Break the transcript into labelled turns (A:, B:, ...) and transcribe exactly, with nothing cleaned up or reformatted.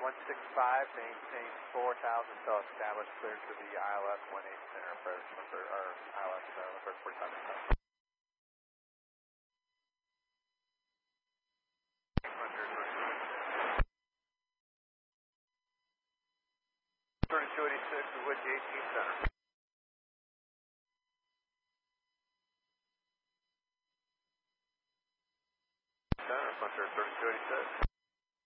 A: one six five, maintain four thousand, so established, clear to the I L S one eight center approach, or, or I L S uh, approach forty-five. thirty-two eighty-six, Wood eighteen center. Center, Frontier thirty-two eighty-six.